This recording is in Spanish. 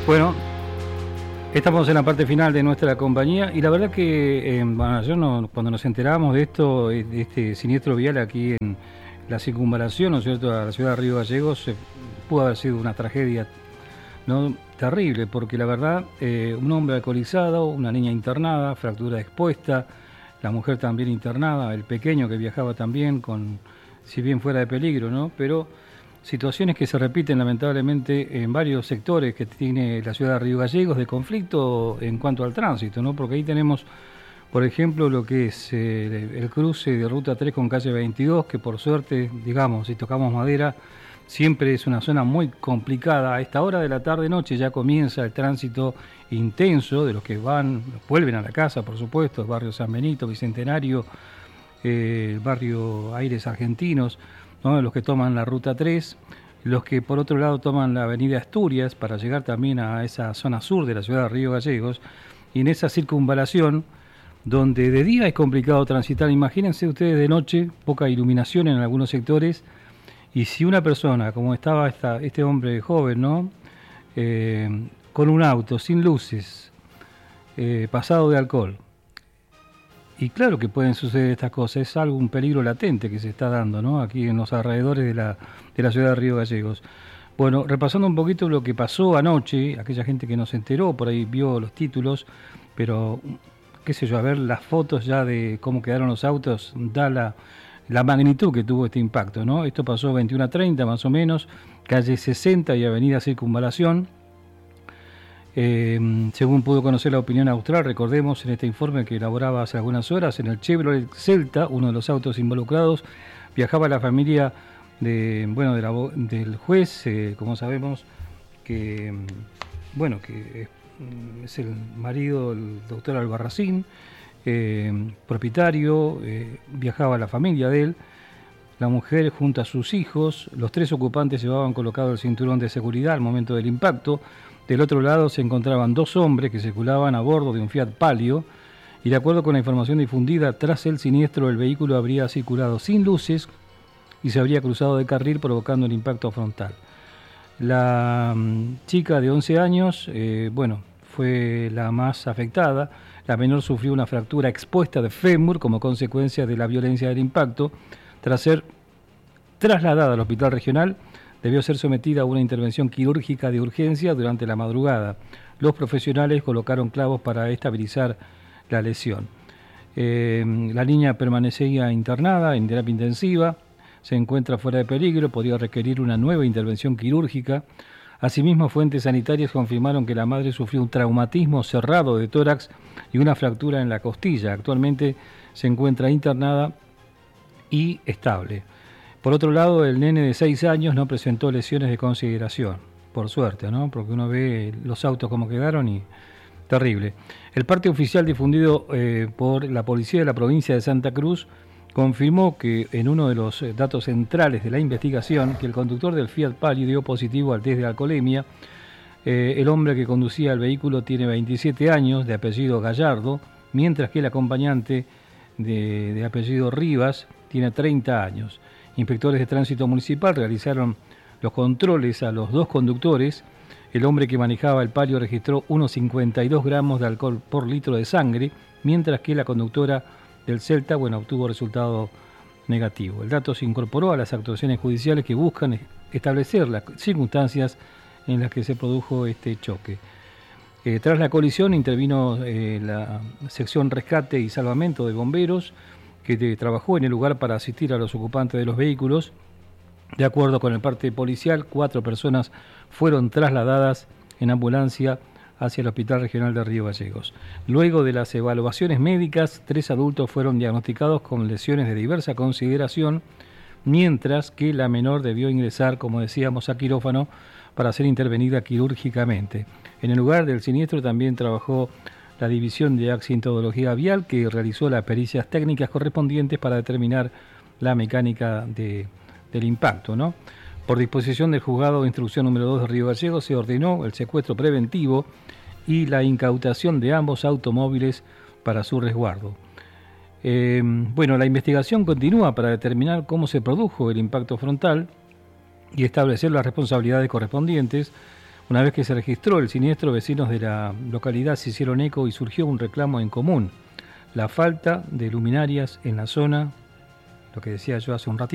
Bueno, estamos en la parte final de nuestra compañía y la verdad que cuando nos enterábamos de esto, de este siniestro vial aquí en la circunvalación, ¿no es cierto?, a la ciudad de Río Gallegos, pudo haber sido una tragedia, ¿no?, terrible, porque la verdad, un hombre alcoholizado, una niña internada, fractura expuesta, la mujer también internada, el pequeño que viajaba también, si bien fuera de peligro, ¿no?, pero situaciones que se repiten lamentablemente en varios sectores que tiene la ciudad de Río Gallegos de conflicto en cuanto al tránsito, ¿no? Porque ahí tenemos, por ejemplo, lo que es el cruce de Ruta 3 con calle 22, que por suerte, digamos, si tocamos madera, siempre es una zona muy complicada. A esta hora de la tarde-noche ya comienza el tránsito intenso de los que vuelven a la casa, por supuesto, el barrio San Benito, Bicentenario, el barrio Aires Argentinos, ¿no?, los que toman la Ruta 3, los que por otro lado toman la avenida Asturias para llegar también a esa zona sur de la ciudad de Río Gallegos, y en esa circunvalación, donde de día es complicado transitar, imagínense ustedes de noche, poca iluminación en algunos sectores, y si una persona, como estaba este hombre joven, ¿no?, con un auto, sin luces, pasado de alcohol, y claro que pueden suceder estas cosas, es un peligro latente que se está dando, ¿no?, aquí en los alrededores de la ciudad de Río Gallegos. Bueno, repasando un poquito lo que pasó anoche, aquella gente que no se enteró, por ahí vio los títulos, pero qué sé yo, a ver las fotos ya de cómo quedaron los autos, da la magnitud que tuvo este impacto, ¿no? Esto pasó 21:30 más o menos, calle 60 y avenida Circunvalación. Según pudo conocer la opinión austral, recordemos en este informe que elaboraba hace algunas horas, en el Chevrolet Celta, uno de los autos involucrados, viajaba la familia del juez, como sabemos, que es el marido del doctor Albarracín, propietario, viajaba la familia de él, la mujer junto a sus hijos, los tres ocupantes llevaban colocado el cinturón de seguridad al momento del impacto. Del otro lado se encontraban dos hombres que circulaban a bordo de un Fiat Palio y de acuerdo con la información difundida, tras el siniestro el vehículo habría circulado sin luces y se habría cruzado de carril provocando el impacto frontal. La chica de 11 años, fue la más afectada. La menor sufrió una fractura expuesta de fémur como consecuencia de la violencia del impacto. Tras ser trasladada al hospital regional, debió ser sometida a una intervención quirúrgica de urgencia durante la madrugada. Los profesionales colocaron clavos para estabilizar la lesión. La niña permanecía internada en terapia intensiva, se encuentra fuera de peligro, podría requerir una nueva intervención quirúrgica. Asimismo, fuentes sanitarias confirmaron que la madre sufrió un traumatismo cerrado de tórax y una fractura en la costilla. Actualmente se encuentra internada y estable. Por otro lado, el nene de 6 años no presentó lesiones de consideración, por suerte, ¿no?, porque uno ve los autos como quedaron y terrible. El parte oficial difundido por la policía de la provincia de Santa Cruz confirmó que en uno de los datos centrales de la investigación, que el conductor del Fiat Palio dio positivo al test de alcoholemia. El hombre que conducía el vehículo tiene 27 años, de apellido Gallardo, mientras que el acompañante de apellido Rivas tiene 30 años. Inspectores de tránsito municipal realizaron los controles a los dos conductores. El hombre que manejaba el Palio registró unos 52 gramos de alcohol por litro de sangre, mientras que la conductora del Celta, obtuvo resultado negativo. El dato se incorporó a las actuaciones judiciales que buscan establecer las circunstancias en las que se produjo este choque. Tras la colisión intervino la sección rescate y salvamento de bomberos, que trabajó en el lugar para asistir a los ocupantes de los vehículos. De acuerdo con el parte policial, 4 personas fueron trasladadas en ambulancia hacia el Hospital Regional de Río Gallegos. Luego de las evaluaciones médicas, 3 adultos fueron diagnosticados con lesiones de diversa consideración, mientras que la menor debió ingresar, como decíamos, a quirófano para ser intervenida quirúrgicamente. En el lugar del siniestro también trabajó la División de Accidentología Vial, que realizó las pericias técnicas correspondientes para determinar la mecánica del impacto, ¿no? Por disposición del Juzgado de Instrucción número 2 de Río Gallegos se ordenó el secuestro preventivo y la incautación de ambos automóviles para su resguardo. La investigación continúa para determinar cómo se produjo el impacto frontal y establecer las responsabilidades correspondientes. Una vez que se registró el siniestro, vecinos de la localidad se hicieron eco y surgió un reclamo en común: la falta de luminarias en la zona, lo que decía yo hace un ratito.